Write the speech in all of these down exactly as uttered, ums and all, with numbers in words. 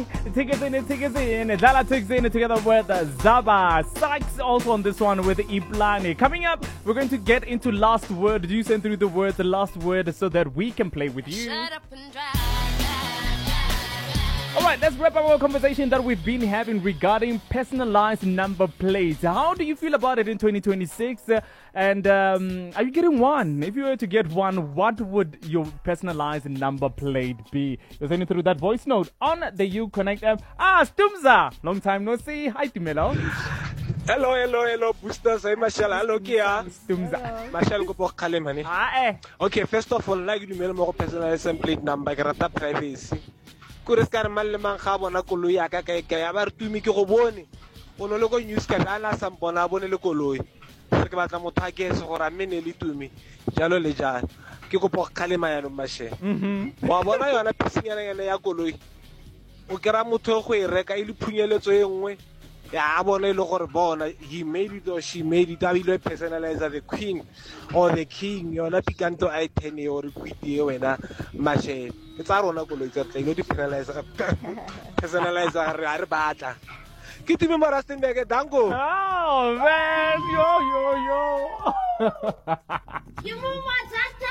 Tickets in, tickets in. Dala tickets in together with Zaba. Sykes also on this one with Iplani. Coming up, we're going to get into last word. You send through the word, the last word, so that we can play with you. Shut up and drive. All right, let's wrap up our conversation that we've been having regarding personalized number plates. How do you feel about it in twenty twenty-six? Uh, and um, are you getting one? If you were to get one, what would your personalized number plate be? You're sending through that voice note on the U Connect app. Ah, Stumza, long time no see. Hi, Timelo. Hello, hello, hello, boosters. Hey, Marshall. Hello, Kia. Stumza. Marshall, go for Kalemani. Ah, eh. Okay, first of all, like you mail more personalized plate number, grata privacy. Kuriskar mal man khabo na koloi ya ka kae kae ba re tumi ke go bone o no le go news ka ana sa mbona bone le koloi re ke batla motho a ke se gore a mene le tumi jalo le jalo ke go po khalema ya no mashe mhm wa bona yona pisinyana yana ya koloi o kera motho go e reka ile phunyeletso e nngwe ya bona ile gore bona he made it or she made it abi lo personalize the queen or the king yona pikanto I ten or kwiti wena mashe tsa rona koloi tsa tla di personalize personalize re a re batla ke timi mo Rustenburg dango Oh man, yo yo yo. You move my tata.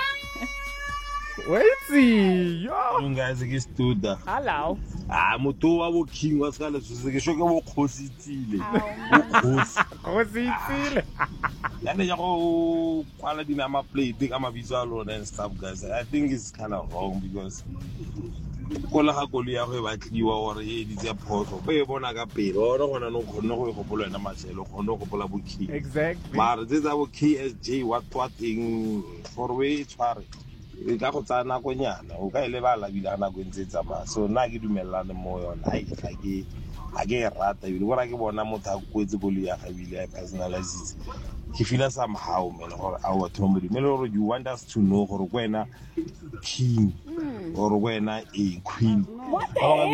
Wait, yo. You guys ke studa. Hello. Ah, moto wa bo king wa ska le se ke shoke bo khositsile. Khosi. Khositsile. Yana ya go kwala dina ma plate ka ma visual and stuff guys. I think it's kind of wrong because kola ga kolo ya go e batliwa gore e di tse phoso ba e bona ka pele ona gona no khona go e gopola ena matshelo khona go gopola bo king. Exactly. Mara tse tsa bo K S J what what thing for we tshware e ka go tsana go nyana o ka ile ba la bila na go ntse tsamaya so nna ke dumelane mo yona ai ga ke ga ke rata ile gore ke bona motho a kwetse bolo ya gabile a personalize ke feel somehow man gore our tombo me lo you want us to know gore kwena king or kwena a queen.